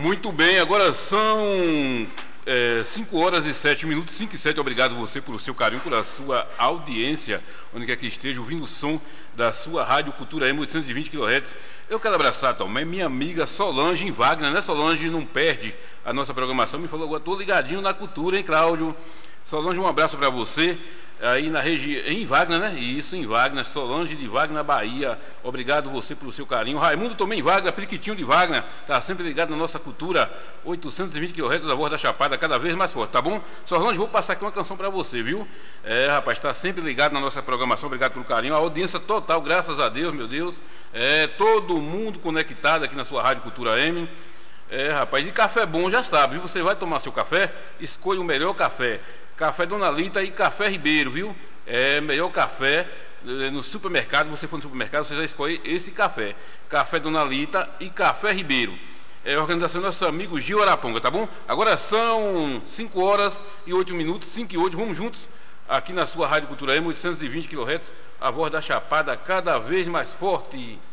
Muito bem, agora são 5 horas e 7 minutos, 5 e 7. Obrigado você pelo seu carinho, pela sua audiência, onde quer que esteja, ouvindo o som da sua Rádio Cultura M 820 kHz. Eu quero abraçar também minha amiga Solange em Wagner, né? Solange não perde a nossa programação, me falou agora, estou ligadinho na cultura, hein, Cláudio? Solange, um abraço para você. Aí na região, em Wagner, né? Isso, em Wagner, Solange de Wagner, Bahia. Obrigado você pelo seu carinho. Raimundo também em Wagner, Periquitinho de Wagner, tá sempre ligado na nossa cultura. 820 kHz da voz da Chapada, cada vez mais forte, tá bom? Solange, vou passar aqui uma canção para você, viu? Rapaz, tá sempre ligado na nossa programação, obrigado pelo carinho. A audiência total, graças a Deus, meu Deus. Todo mundo conectado aqui na sua Rádio Cultura M. Rapaz, e café bom, já sabe, viu? Você vai tomar seu café, escolha o melhor café. Café Dona Lita e Café Ribeiro, viu? Melhor café no supermercado. Você for no supermercado, você já escolhe esse café. Café Dona Lita e Café Ribeiro. Organização do nosso amigo Gil Araponga, tá bom? Agora são 5 horas e 8 minutos, 5 e 8. Vamos juntos aqui na sua Rádio Cultura M 820 kHz, a voz da Chapada cada vez mais forte.